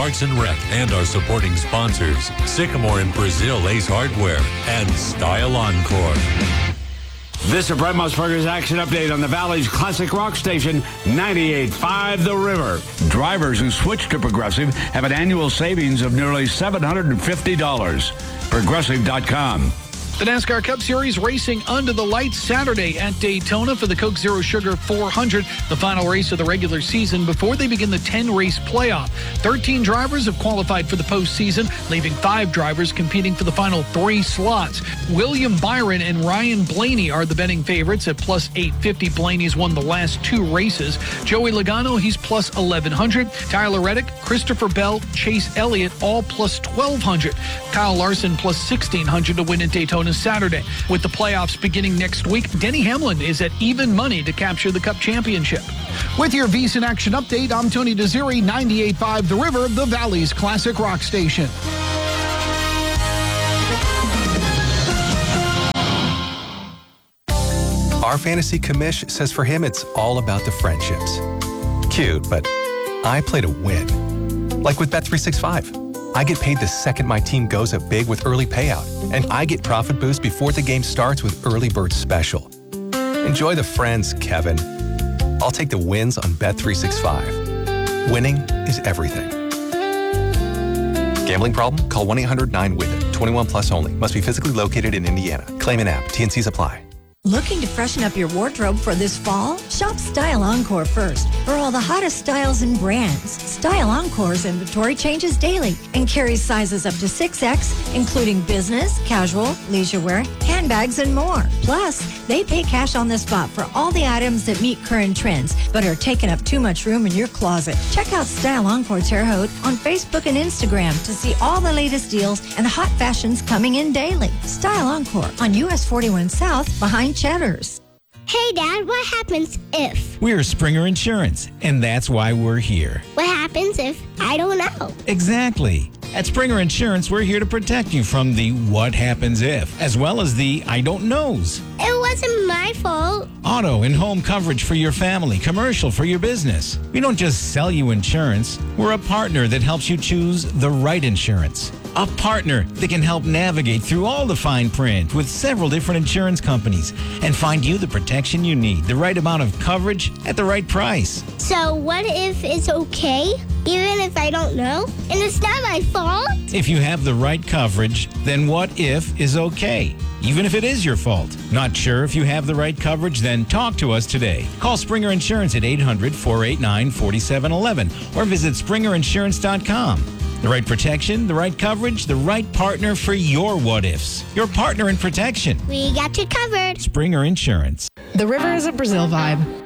Parks and Rec and our supporting sponsors, Sycamore in Brazil Ace Hardware and Style Encore. This is Brett Musburger's Action Update on the Valley's classic rock station, 98.5 The River. Drivers who switch to Progressive have an annual savings of nearly $750. Progressive.com. The NASCAR Cup Series racing under the lights Saturday at Daytona for the Coke Zero Sugar 400, the final race of the regular season before they begin the 10-race playoff. 13 drivers have qualified for the postseason, leaving 5 drivers competing for the final 3 slots. William Byron and Ryan Blaney are the betting favorites at plus 850. Blaney's won the last 2 races. Joey Logano, he's plus 1,100. Tyler Reddick, Christopher Bell, Chase Elliott, all plus 1,200. Kyle Larson plus 1,600 to win at Daytona Saturday. With the playoffs beginning next week, Denny Hamlin is at even money to capture the Cup championship. With your VSiN Action Update, I'm Tony Desiri, 98.5 The River, the Valley's classic rock station. Our fantasy commish says for him it's all about the friendships. Cute, but I play to win. Like with Bet365. I get paid the second my team goes up big with early payout, and I get profit boost before the game starts with Early Bird Special. Enjoy the friends, Kevin. I'll take the wins on Bet365. Winning is everything. Gambling problem? Call 1-800-9-WITH-IT. 21 plus only. Must be physically located in Indiana. Claim an app. T&Cs apply. Looking to freshen up your wardrobe for this fall? Shop Style Encore first for all the hottest styles and brands. Style Encore's inventory changes daily and carries sizes up to 6X, including business, casual, leisure wear, handbags, and more. Plus, they pay cash on the spot for all the items that meet current trends but are taking up too much room in your closet. Check out Style Encore Terre Haute on Facebook and Instagram to see all the latest deals and hot fashions coming in daily. Style Encore on US 41 South behind Cheddar's. Hey, Dad, what happens if? We're Springer Insurance, and that's why we're here. What happens if I don't know? Exactly. At Springer Insurance, we're here to protect you from the what happens if, as well as the I don't knows. It wasn't my fault. Auto and home coverage for your family, commercial for your business. We don't just sell you insurance. We're a partner that helps you choose the right insurance. A partner that can help navigate through all the fine print with several different insurance companies and find you the protection you need, the right amount of coverage at the right price. So what if it's okay, even if I don't know? And it's not my fault? If you have the right coverage, then what if is okay, even if it is your fault. Not sure if you have the right coverage? Then talk to us today. Call Springer Insurance at 800-489-4711 or visit springerinsurance.com. The right protection, the right coverage, the right partner for your what-ifs. Your partner in protection. We got you covered. Springer Insurance. The River is a Brazil vibe.